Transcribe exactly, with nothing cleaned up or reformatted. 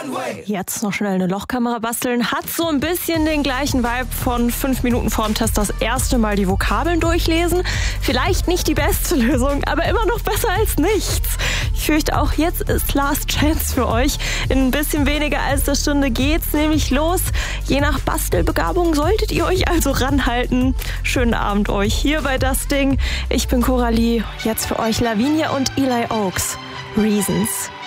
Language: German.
Jetzt noch schnell eine Lochkamera basteln. Hat so ein bisschen den gleichen Vibe von fünf Minuten vorm Test das erste Mal die Vokabeln durchlesen. Vielleicht nicht die beste Lösung, aber immer noch besser als nichts. Ich fürchte auch, jetzt ist Last Chance für euch. In ein bisschen weniger als eine Stunde geht's nämlich los. Je nach Bastelbegabung solltet ihr euch also ranhalten. Schönen Abend euch hier bei Das Ding. Ich bin Coralie. Jetzt für euch Lavinia und Eli Oaks. Reasons.